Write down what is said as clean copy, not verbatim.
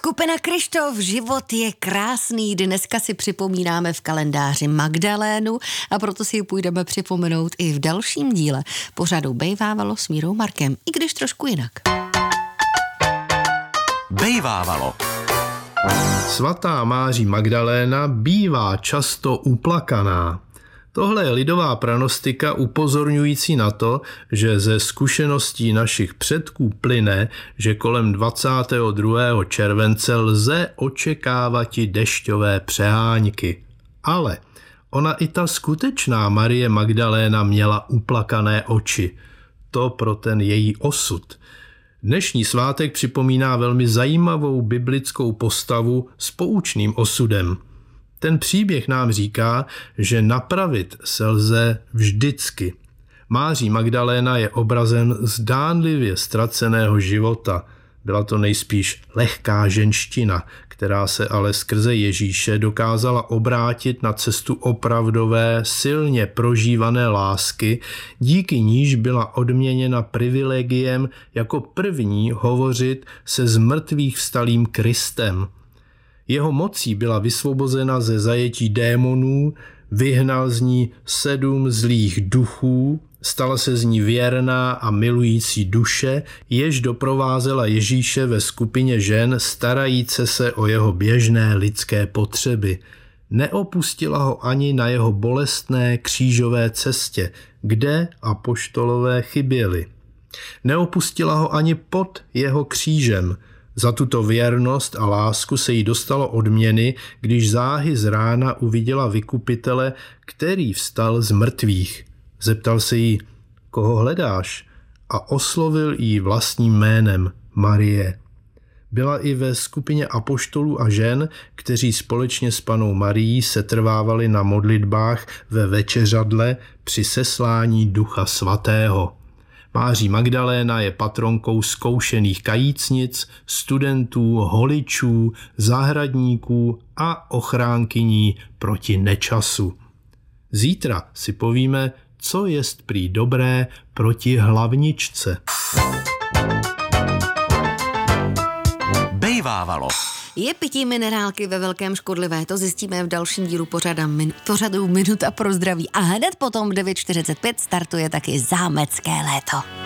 Skupina Kryštof, život je krásný. Dneska si připomínáme v kalendáři Magdalénu a proto si ji půjdeme připomenout i v dalším díle pořadu Bejvávalo s Mírou Markem, i když trošku jinak. Bejvávalo. Svatá Máří Magdaléna bývá často uplakaná. Tohle je lidová pranostika upozorňující na to, že ze zkušeností našich předků plyne, že kolem 22. července lze očekávat i dešťové přehánky. Ale ona i ta skutečná Marie Magdaléna měla uplakané oči. To pro ten její osud. Dnešní svátek připomíná velmi zajímavou biblickou postavu s poučným osudem. Ten příběh nám říká, že napravit se lze vždycky. Máří Magdaléna je obrazem zdánlivě ztraceného života. Byla to nejspíš lehká ženština, která se ale skrze Ježíše dokázala obrátit na cestu opravdové, silně prožívané lásky, díky níž byla odměněna privilegiem jako první hovořit se zmrtvých vstalým Kristem. Jeho mocí byla vysvobozena ze zajetí démonů, vyhnal z ní 7 zlých duchů, stala se z ní věrná a milující duše, jež doprovázela Ježíše ve skupině žen starajíce se o jeho běžné lidské potřeby. Neopustila ho ani na jeho bolestné křížové cestě, kde apoštolové chyběli. Neopustila ho ani pod jeho křížem. Za tuto věrnost a lásku se jí dostalo odměny, když záhy z rána uviděla vykupitele, který vstal z mrtvých. Zeptal se jí, koho hledáš? A oslovil jí vlastním jménem Marie. Byla i ve skupině apoštolů a žen, kteří společně s Pannou Marií setrvávali na modlitbách ve večeřadle při seslání Ducha Svatého. Máří Magdaléna je patronkou zkoušených kajícnic, studentů, holičů, zahradníků a ochránkyní proti nečasu. Zítra si povíme, co jest prý dobré proti hlavničce. Bejvávalo. Je pití minerálky ve velkém škodlivé? To zjistíme v dalším dílu pořadu Minuta pro zdraví. A hned potom v 9:45 startuje taky zámecké léto.